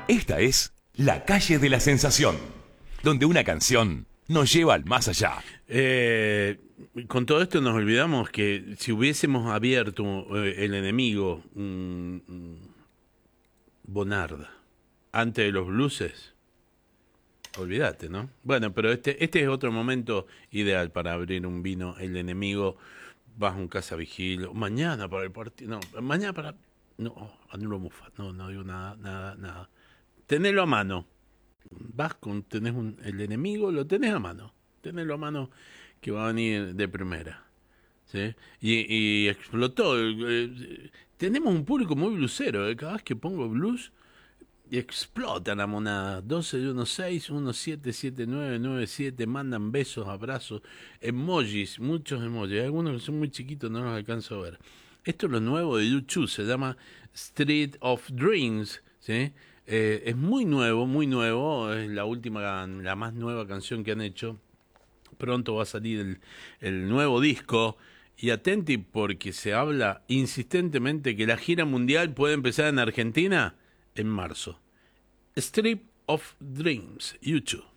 Esta es La Calle de la Sensación, donde una canción nos lleva al más allá. Con todo esto nos olvidamos que si hubiésemos abierto El Enemigo, Bonard, antes de los blueses, olvídate, ¿no? Bueno, pero este es otro momento ideal para abrir un vino, El Enemigo. Vas a un casa vigil, mañana para el partido, no, mañana para... No, anulo mufa, no digo nada. Tenelo a mano. Tenés el enemigo, lo tenés a mano. Tenelo a mano que va a venir de primera. ¿Sí? Y explotó. Tenemos un público muy blusero. Cada vez que pongo blues, explota la monada. 12-16, 177997, mandan besos, abrazos, emojis, muchos emojis. Algunos que son muy chiquitos, no los alcanzo a ver. Esto es lo nuevo de YouTube, se llama Street of Dreams, ¿sí? Es muy nuevo, es la más nueva canción que han hecho. Pronto va a salir el nuevo disco. Y atenti porque se habla insistentemente que la gira mundial puede empezar en Argentina en marzo. Street of Dreams, YouTube.